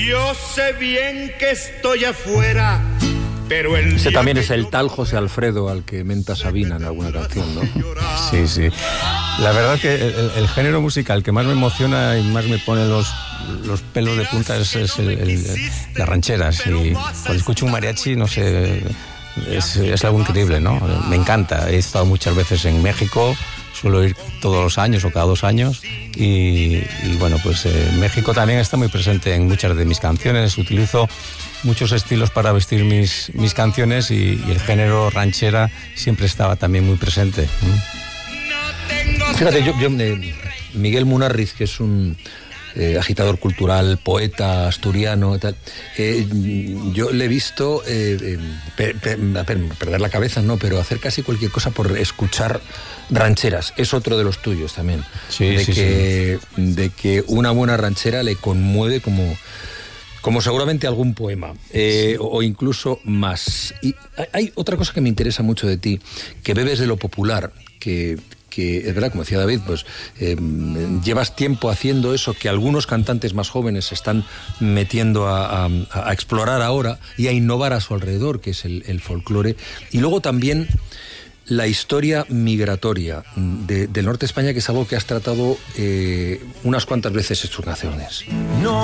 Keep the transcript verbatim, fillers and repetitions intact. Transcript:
Yo sé bien que estoy afuera, pero el Ese también es el tal José Alfredo al que menta Sabina en alguna canción, ¿no? Sí, sí. La verdad que el, el género musical que más me emociona y más me pone los, los pelos de punta es, es el, el, las rancheras. Y cuando escucho un mariachi, no sé, es, es algo increíble, ¿no? Me encanta. He estado muchas veces en México, suelo ir todos los años o cada dos años y, y bueno, pues eh, México también está muy presente en muchas de mis canciones. Utilizo muchos estilos para vestir mis, mis canciones y, y el género ranchera siempre estaba también muy presente. ¿Mm? Fíjate, yo, yo eh, Miguel Munarriz, que es un eh, agitador cultural, poeta asturiano y tal, eh, yo le he visto eh, eh, per, per, per, perder la cabeza, no, pero hacer casi cualquier cosa por escuchar rancheras. Es otro de los tuyos también. Sí, de sí, que, sí. De que una buena ranchera le conmueve como... como seguramente algún poema, eh, sí. o, o incluso más. Y hay, hay otra cosa que me interesa mucho de ti, que bebes de lo popular, que, que es verdad, como decía David, pues eh, llevas tiempo haciendo eso que algunos cantantes más jóvenes se están metiendo a, a, a explorar ahora y a innovar a su alrededor, que es el, el folclore. Y luego también la historia migratoria de, del norte de España, que es algo que has tratado eh, unas cuantas veces en tus canciones. No.